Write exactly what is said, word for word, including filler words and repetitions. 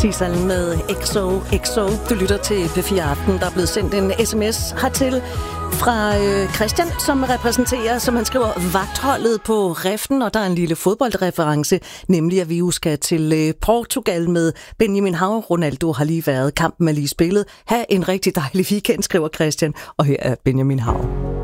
Sisal med X O X O. Du lytter til P fire Aften. Der er blevet sendt en sms hertil fra øh, Christian, som repræsenterer, som han skriver, vagtholdet på Reften, og der er en lille fodboldreference, nemlig at vi jo skal til øh, Portugal med Benjamin Hav. Ronaldo har lige været, kampen er lige spillet. Ha' en rigtig dejlig weekend, skriver Christian, og her er Benjamin Hav.